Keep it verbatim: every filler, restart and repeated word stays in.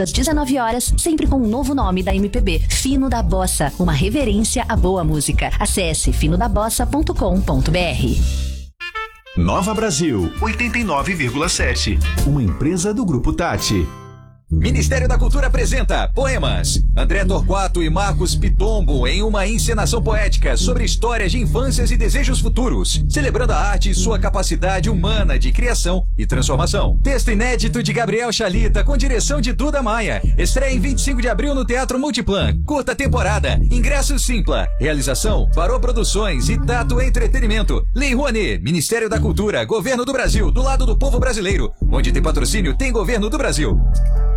das dezenove horas, sempre com um novo nome da M P B, Fino da Bossa, uma reverência à boa música. Acesse fino da bossa ponto com ponto br. Nova Brasil, oitenta e nove vírgula sete. Uma empresa do Grupo Tati. Ministério da Cultura apresenta Poemas. André Torquato e Marcos Pitombo em uma encenação poética sobre histórias de infâncias e desejos futuros, celebrando a arte e sua capacidade humana de criação e transformação. Texto inédito de Gabriel Chalita com direção de Duda Maia. Estreia em vinte e cinco de abril no Teatro Multiplan. Curta temporada. Ingresso Simpla. Realização Parou Produções e Tato Entretenimento. Lei Rouanet, Ministério da Cultura, Governo do Brasil, do lado do povo brasileiro. Onde tem patrocínio, tem Governo do Brasil.